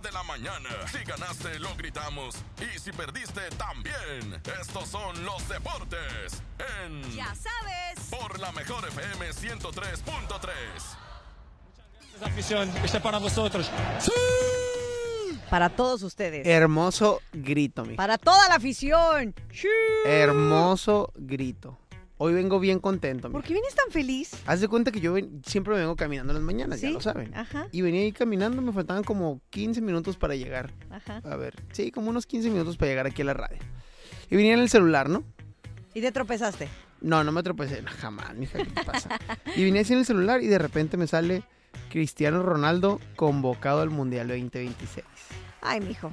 de la mañana. Si ganaste, lo gritamos. Y si perdiste, también. Estos son los deportes en... Ya sabes. Por la mejor FM 103.3. Esa afición, este para vosotros. Para todos ustedes. Hermoso grito, mi. Para toda la afición. ¡Sí! Hermoso grito. Hoy vengo bien contento, mi. ¿Por qué vienes tan feliz? Haz de cuenta que yo siempre me vengo caminando en las mañanas, ¿Sí? ya lo saben. Ajá. Y venía ahí caminando, me faltaban como 15 minutos para llegar. Ajá. A ver, sí, como unos 15 minutos para llegar aquí a la radio. Y venía en el celular, ¿no? ¿Y te tropezaste? No me tropecé, no, jamás, mija, ¿qué te pasa? Y venía así en el celular y de repente me sale Cristiano Ronaldo convocado al Mundial 2026. Ay, mijo.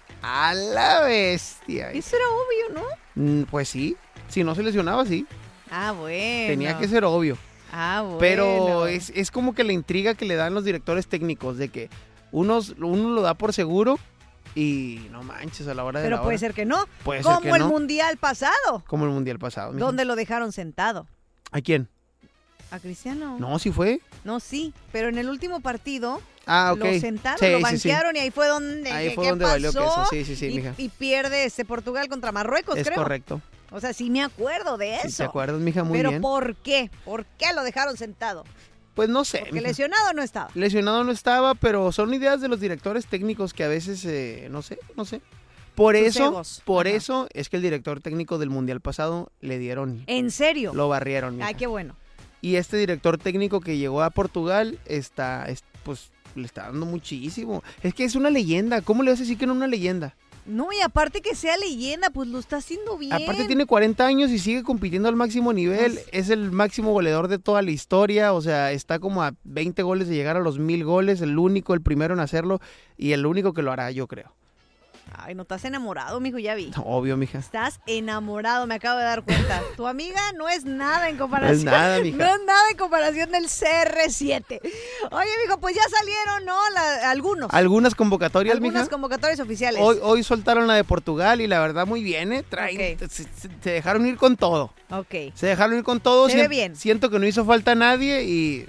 ¡A la bestia! Eso era obvio, ¿no? Pues sí, si no se lesionaba, sí. Ah, bueno. Tenía que ser obvio. Ah, bueno. Pero es como que la intriga que le dan los directores técnicos de que uno lo da por seguro y no manches a la hora de Pero la puede hora. ser que no. Puede ser Como que el no. Mundial pasado. Como el Mundial pasado. mija. Donde lo dejaron sentado. ¿A quién? ¿A Cristiano? No, sí fue. No, sí. Pero en el último partido Ah, ok. lo sentaron, Sí, lo sí, sí. banquearon y ahí fue donde... Ahí fue ¿qué donde valió pasó? queso. Sí, mija. Y pierde Portugal contra Marruecos, Es creo. correcto. O sea, sí me acuerdo de eso. Si te acuerdas, mija, muy Pero bien. ¿por qué? ¿Por qué lo dejaron sentado? Pues no sé. Porque mija. lesionado no estaba. Lesionado no estaba, pero son ideas de los directores técnicos que a veces, no sé. Por Sus eso, egos. por Ajá. eso es que el director técnico del Mundial pasado le dieron, ¿En serio? lo barrieron. mija. Ay, qué bueno. Y este director técnico que llegó a Portugal pues le está dando muchísimo. Es que es una leyenda. ¿Cómo le vas a decir que no es una leyenda? No, y aparte que sea leyenda, pues lo está haciendo bien. Aparte tiene 40 años y sigue compitiendo al máximo nivel. Pues- Es el máximo goleador de toda la historia. O sea, está como a 20 goles de llegar a los 1000 goles. El primero en hacerlo y el único que lo hará, yo creo. Ay, no estás enamorado, mijo, ya vi. Obvio, mija. Estás enamorado, me acabo de dar cuenta. Tu amiga no es nada en comparación. No es nada, mija. No es nada en comparación del CR7. Oye, mijo, pues ya salieron, ¿no? Algunos. Algunas convocatorias, Algunas mija. convocatorias oficiales. Hoy soltaron la de Portugal y la verdad muy bien, ¿eh? Ok. Se dejaron ir con todo. Ok. Se dejaron ir con todo. Se ve bien. Siento que no hizo falta a nadie y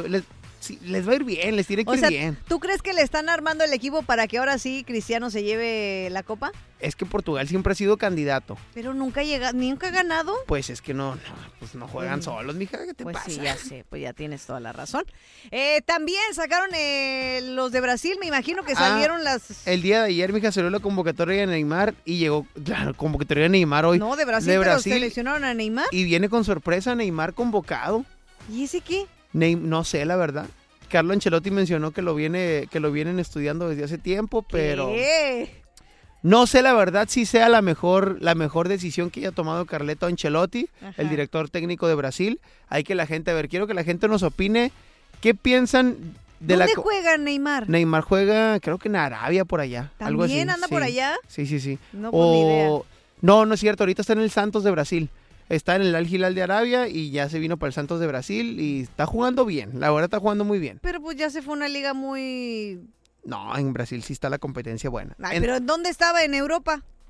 les va a ir bien, les tiene que O ir sea, bien. ¿tú crees que le están armando el equipo para que ahora sí Cristiano se lleve la copa? Es que Portugal siempre ha sido candidato. Pero nunca nunca ha ganado. Pues es que pues no juegan solos, mija, ¿qué te Pues pasa? sí, ya sé, pues ya tienes toda la razón. También sacaron los de Brasil, me imagino que salieron las... El día de ayer, mija, salió la convocatoria de Neymar y llegó, claro, convocatoria de Neymar hoy. No, de Brasil, de pero Brasil. seleccionaron a Neymar. Y viene con sorpresa Neymar convocado. ¿Y ese qué? No sé, la verdad. Carlo Ancelotti mencionó que lo vienen estudiando desde hace tiempo, pero ¿Qué? no sé la verdad si sea la mejor decisión que haya tomado Carleto Ancelotti, Ajá. el director técnico de Brasil. Quiero que la gente nos opine qué piensan de ¿Dónde juega Neymar? Neymar juega, creo que en Arabia por allá, algo así. ¿También anda sí. por allá? Sí. No, pues ni idea. No es cierto, ahorita está en el Santos de Brasil. Está en el Al Hilal de Arabia y ya se vino para el Santos de Brasil y está jugando bien, la verdad está jugando muy bien. Pero pues ya se fue a una liga muy... No, en Brasil sí está la competencia buena. Ay, ¿pero dónde estaba? ¿En Europa?